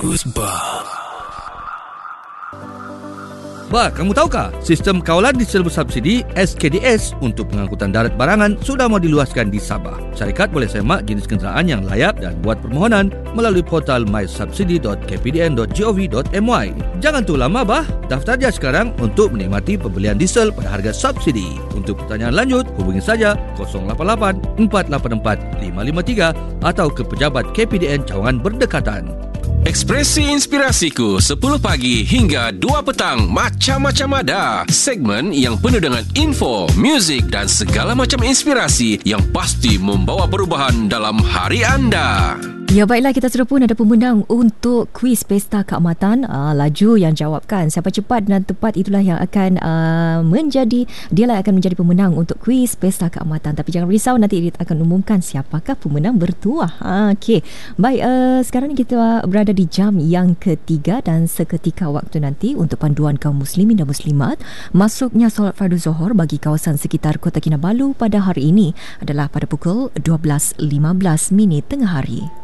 Bagus bah. Bah, kamu tahukah sistem kawalan diesel bersubsidi SKDS untuk pengangkutan darat barangan sudah mau diluaskan di Sabah. Syarikat boleh semak jenis kenderaan yang layak dan buat permohonan melalui portal mysubsidi.kpdn.gov.my. Jangan tunggu lama bah, daftar je sekarang untuk menikmati pembelian diesel pada harga subsidi. Untuk pertanyaan lanjut, hubungi saja 088 484 553 atau ke pejabat KPDN cawangan berdekatan. Ekspresi Inspirasiku 10 pagi hingga 2 petang macam-macam ada. Segmen yang penuh dengan info, muzik dan segala macam inspirasi yang pasti membawa perubahan dalam hari anda. Ya, baiklah, kita sudah pun ada pemenang untuk kuis Pesta Keamatan. Laju yang jawabkan siapa cepat dan tepat itulah yang akan dialah akan menjadi pemenang untuk kuis Pesta Keamatan. Tapi jangan risau, nanti kita akan umumkan siapakah pemenang bertuah. Okey. Baik, sekarang kita berada di jam yang ketiga dan seketika waktu nanti untuk panduan kaum muslimin dan muslimat masuknya solat fardu Zuhur bagi kawasan sekitar Kota Kinabalu pada hari ini adalah pada pukul 12.15 tengah hari.